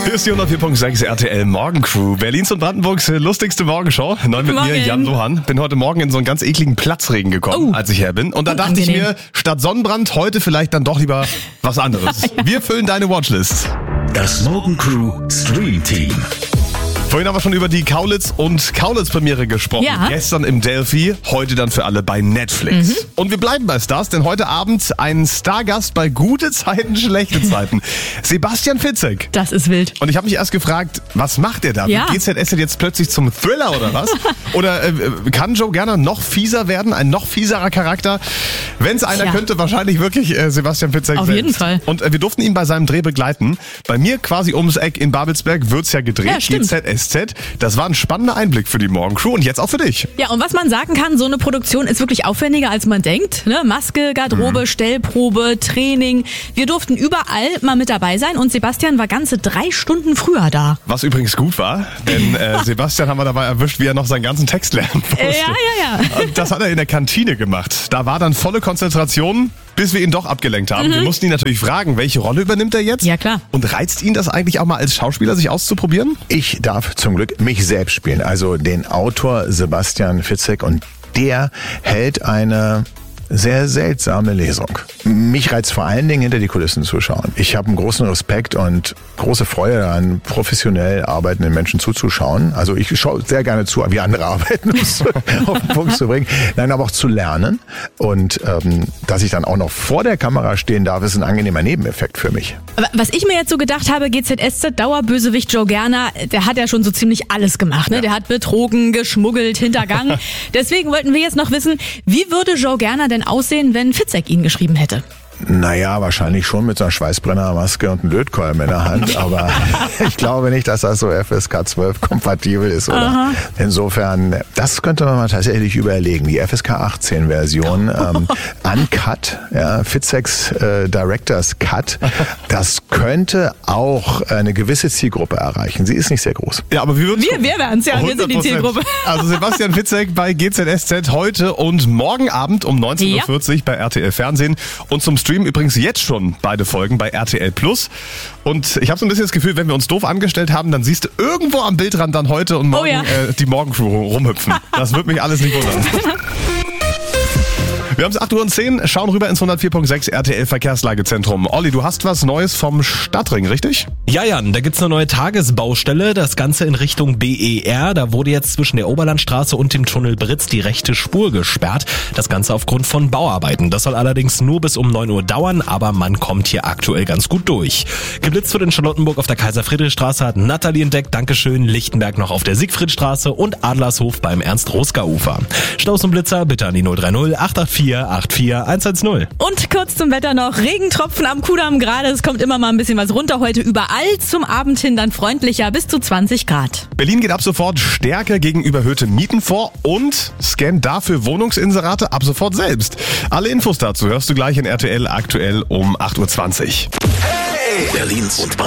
Hier ist die 104.6 RTL Morgencrew. Berlins und Brandenburgs lustigste Morgenshow. Neu mit mir, Jan Luhan. Bin heute Morgen in so einen ganz ekligen Platzregen gekommen, als ich her bin. Und da dachte ich mir, statt Sonnenbrand heute vielleicht dann doch lieber was anderes. Wir füllen deine Watchlist. Das Morgencrew Stream Team. Vorhin haben wir schon über die Kaulitz und Kaulitz-Premiere gesprochen. Ja. Gestern im Delphi, heute dann für alle bei Netflix. Und wir bleiben bei Stars, denn heute Abend ein Stargast bei gute Zeiten, schlechte Zeiten. Sebastian Fitzek. Das ist wild. Und ich habe mich erst gefragt, was macht der da? Ja. GZS jetzt plötzlich zum Thriller oder was? Oder kann Joe Gerner noch fieser werden? Ein noch fieserer Charakter? Wenn es einer könnte, wahrscheinlich wirklich Sebastian Fitzek Auf selbst. jeden Fall. Und wir durften ihn bei seinem Dreh begleiten. Bei mir quasi ums Eck in Babelsberg wird's ja gedreht. Ja, stimmt. GZSZ. Das war ein spannender Einblick für die Morgencrew und jetzt auch für dich. Ja, und was man sagen kann, so eine Produktion ist wirklich aufwendiger, als man denkt. Ne? Maske, Garderobe, Stellprobe, Training. Wir durften überall mal mit dabei sein und Sebastian war ganze 3 Stunden früher da. Was übrigens gut war, denn Sebastian haben wir dabei erwischt, wie er noch seinen ganzen Text lernen musste. Ja. Und das hat er in der Kantine gemacht. Da war dann volle Konzentration, bis wir ihn doch abgelenkt haben. Wir mussten ihn natürlich fragen, welche Rolle übernimmt er jetzt? Ja, klar. Und reizt ihn das eigentlich auch mal als Schauspieler, sich auszuprobieren? Ich darf zum Glück mich selbst spielen, also den Autor Sebastian Fitzek, und der hält eine sehr seltsame Lesung. Mich reizt vor allen Dingen, hinter die Kulissen zu schauen. Ich habe einen großen Respekt und große Freude daran, professionell arbeitenden Menschen zuzuschauen. Also ich schaue sehr gerne zu, wie andere arbeiten, um es auf den Punkt zu bringen. Nein, aber auch zu lernen. Und dass ich dann auch noch vor der Kamera stehen darf, ist ein angenehmer Nebeneffekt für mich. Aber was ich mir jetzt so gedacht habe, GZSZ, Dauerbösewicht Joe Gerner, der hat ja schon so ziemlich alles gemacht. Ne? Ja. Der hat betrogen, geschmuggelt, hintergangen. Deswegen wollten wir jetzt noch wissen, wie würde Joe Gerner denn aussehen, wenn Fitzek ihn geschrieben hätte? Naja, wahrscheinlich schon mit so einer Schweißbrennermaske und einem Lötkolben in der Hand, aber ich glaube nicht, dass das so FSK 12 kompatibel ist. Oder? Aha. Insofern, das könnte man mal tatsächlich überlegen. Die FSK 18 Version, Uncut, ja, Fitzeks Director's Cut, das könnte auch eine gewisse Zielgruppe erreichen. Sie ist nicht sehr groß. Ja, aber wir wären es ja, wir sind die 100%. Zielgruppe. Also Sebastian Fitzek bei GZSZ heute und morgen Abend um 19.40 Uhr bei RTL Fernsehen. Und zum Stream übrigens jetzt schon beide Folgen bei RTL Plus. Und ich habe so ein bisschen das Gefühl, wenn wir uns doof angestellt haben, dann siehst du irgendwo am Bildrand dann heute und morgen die Morgencrew rumhüpfen. Das wird mich alles nicht wundern. Wir haben es 8:10 Uhr, schauen rüber ins 104.6 RTL Verkehrslagezentrum. Olli, du hast was Neues vom Stadtring, richtig? Ja, Jan, da gibt's eine neue Tagesbaustelle, das Ganze in Richtung BER. Da wurde jetzt zwischen der Oberlandstraße und dem Tunnel Britz die rechte Spur gesperrt. Das Ganze aufgrund von Bauarbeiten. Das soll allerdings nur bis um 9 Uhr dauern, aber man kommt hier aktuell ganz gut durch. Geblitzt wird in Charlottenburg auf der Kaiser-Friedrich-Straße, hat Nathalie entdeckt, Dankeschön. Lichtenberg noch auf der Siegfriedstraße und Adlershof beim Ernst-Roska-Ufer. Staus und Blitzer bitte an die 030 884 84110. Und kurz zum Wetter noch. Regentropfen am Kudamm gerade. Es kommt immer mal ein bisschen was runter. Heute überall, zum Abend hin dann freundlicher, bis zu 20 Grad. Berlin geht ab sofort stärker gegen überhöhte Mieten vor und scannt dafür Wohnungsinserate ab sofort selbst. Alle Infos dazu hörst du gleich in RTL aktuell um 8:20 Uhr. Berlins und